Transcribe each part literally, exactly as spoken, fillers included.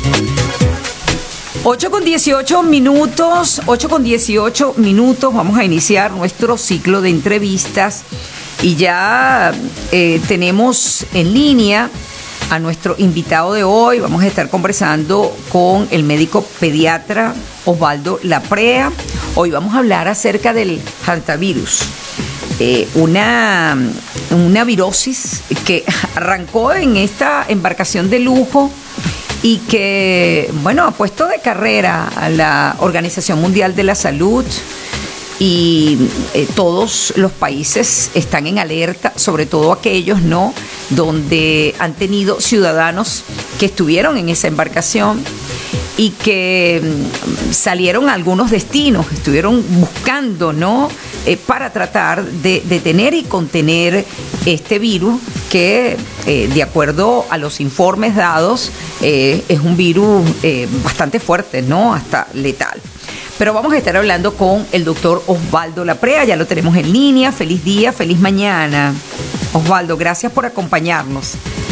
ocho con dieciocho minutos, ocho con dieciocho minutos, vamos a iniciar nuestro ciclo de entrevistas y ya eh, tenemos en línea a nuestro invitado de hoy. Vamos a estar conversando con el médico pediatra Osvaldo Laprea. Hoy vamos a hablar acerca del hantavirus, eh, una, una virosis que arrancó en esta embarcación de lujo y que, bueno, ha puesto de carrera a la Organización Mundial de la Salud y eh, todos los países están en alerta, sobre todo aquellos, ¿no?, donde han tenido ciudadanos que estuvieron en esa embarcación y que mm, salieron a algunos destinos, estuvieron buscando, ¿no?, eh, para tratar de detener y contener este virus que, eh, de acuerdo a los informes dados, eh, es un virus eh, bastante fuerte, ¿no?, hasta letal. Pero vamos a estar hablando con el doctor Osvaldo Laprea, ya lo tenemos en línea. Feliz día, feliz mañana. Osvaldo, gracias por acompañarnos.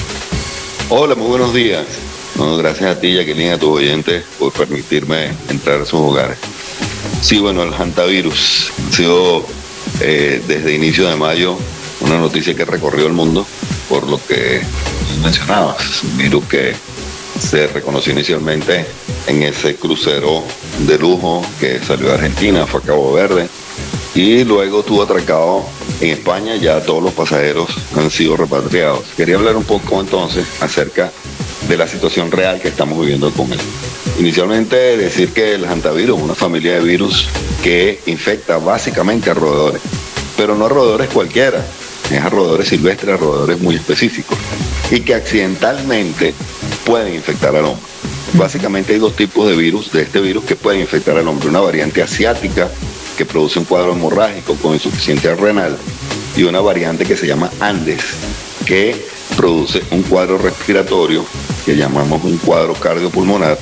Hola, muy buenos días. No, gracias a ti, Jacqueline, a tus oyentes, por permitirme entrar a sus hogares. Sí, bueno, el hantavirus ha sido eh, desde inicio de mayo una noticia que recorrió el mundo, por lo que mencionabas, un virus que se reconoció inicialmente en ese crucero de lujo que salió de Argentina, fue a Cabo Verde, y luego estuvo atracado en España. Ya todos los pasajeros han sido repatriados. Quería hablar un poco entonces acerca de la situación real que estamos viviendo con él. Inicialmente decir que el hantavirus es una familia de virus que infecta básicamente a roedores, pero no a roedores cualquiera, es a roedores silvestres, a roedores muy específicos, y que accidentalmente pueden infectar al hombre. Básicamente hay dos tipos de virus, de este virus, que pueden infectar al hombre: una variante asiática que produce un cuadro hemorrágico con insuficiencia renal, y una variante que se llama Andes, que produce un cuadro respiratorio que llamamos un cuadro cardiopulmonar,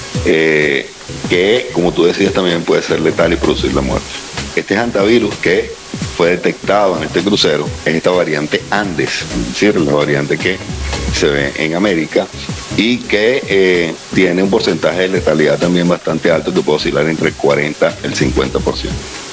eh, que, como tú decías, también puede ser letal y producir la muerte. Este hantavirus que fue detectado en este crucero es esta variante Andes, es decir, la variante que se ve en América y que eh, tiene un porcentaje de letalidad también bastante alto, que puede oscilar entre el cuarenta y el cincuenta por ciento.